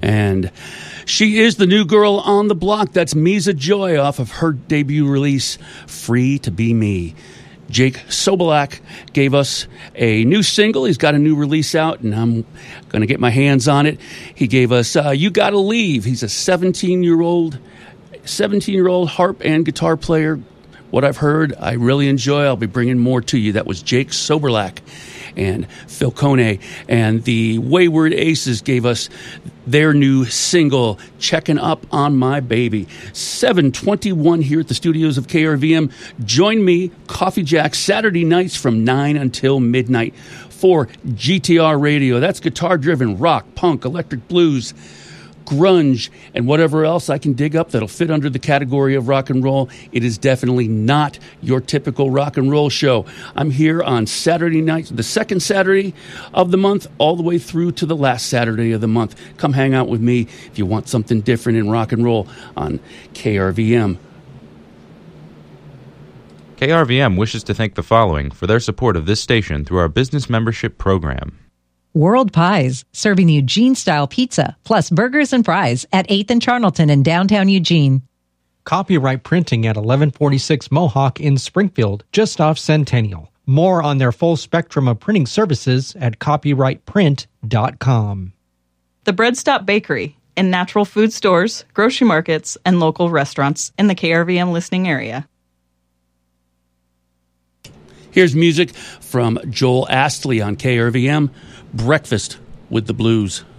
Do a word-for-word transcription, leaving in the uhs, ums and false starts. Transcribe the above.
And she is the new girl on the block. That's Misa Joy off of her debut release, Free to Be Me. Jake Sobolak gave us a new single. He's got a new release out, and I'm going to get my hands on it. He gave us uh, You Gotta Leave. He's a seventeen-year-old seventeen-year-old harp and guitar player. What I've heard, I really enjoy. I'll be bringing more to you. That was Jake Sobolak and Phil Kone. And the Wayward Aces gave us their new single, Checking Up on My Baby. seven twenty-one here at the studios of K R V M. Join me, Coffee Jack, Saturday nights from nine until midnight for G T R Radio. That's guitar-driven rock, punk, electric blues, grunge, and whatever else I can dig up that'll fit under the category of rock and roll. It is definitely not your typical rock and roll show. I'm here on Saturday night, the second Saturday of the month, all the way through to the last Saturday of the month. Come hang out with me if you want something different in rock and roll on K R V M. K R V M wishes to thank the following for their support of this station through our business membership program. World Pies, serving Eugene-style pizza, plus burgers and fries at eighth and Charnelton in downtown Eugene. Copyright Printing at eleven forty-six Mohawk in Springfield, just off Centennial. More on their full spectrum of printing services at copyright print dot com. The Bread Stop Bakery, in natural food stores, grocery markets, and local restaurants in the K R V M listening area. Here's music from Joel Astley on K R V M, Breakfast with the Blues.